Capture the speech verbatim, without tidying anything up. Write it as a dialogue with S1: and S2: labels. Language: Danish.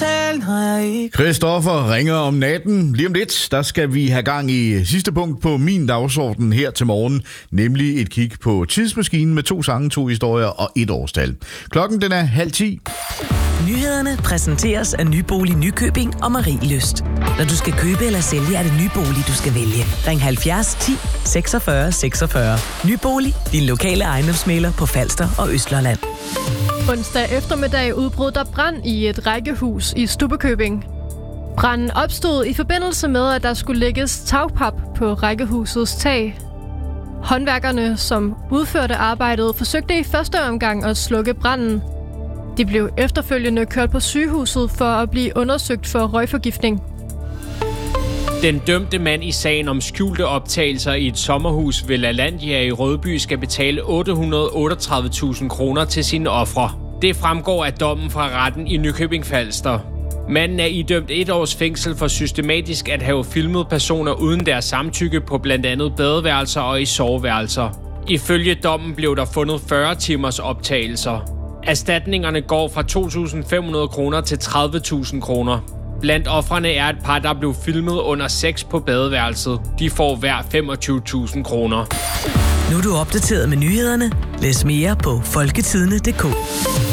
S1: aftalen har jeg ikke.
S2: Christoffer ringer om natten. Lige om lidt, der skal vi have gang i sidste punkt på min dagsorden her til morgen, nemlig et kig på tidsmaskinen med to sange, to historier og et årstal. Klokken den er halv ti.
S1: Nyhederne præsenteres af Nybolig Nykøbing og Marie Lyst. Når du skal købe eller sælge, er det Nybolig, du skal vælge. Ring halvfjerds ti seksogfyrre seksogfyrre. Nybolig, din lokale ejendomsmægler på Falster og Østlolland.
S3: Onsdag eftermiddag udbrød der brand i et rækkehus i Stubbekøbing. Branden opstod i forbindelse med, at der skulle lægges tagpap på rækkehusets tag. Håndværkerne, som udførte arbejdet, forsøgte i første omgang at slukke branden. De blev efterfølgende kørt på sygehuset for at blive undersøgt for røgforgiftning.
S4: Den dømte mand i sagen om skjulte optagelser i et sommerhus ved LaLandia i Rødby skal betale otte hundrede og otteogtredive tusind kroner til sine ofre. Det fremgår af dommen fra retten i Nykøbing Falster. Manden er idømt et års fængsel for systematisk at have filmet personer uden deres samtykke på blandt andet badeværelser og i soveværelser. Ifølge dommen blev der fundet fyrre timers optagelser. Erstatningerne går fra to tusind fem hundrede kroner til tredive tusind kroner. Blandt ofrene er et par, der blev filmet under sex på badeværelset. De får hver femogtyve tusind kroner.
S1: Nu er du opdateret med nyhederne. Læs mere på folketidene punktum d k.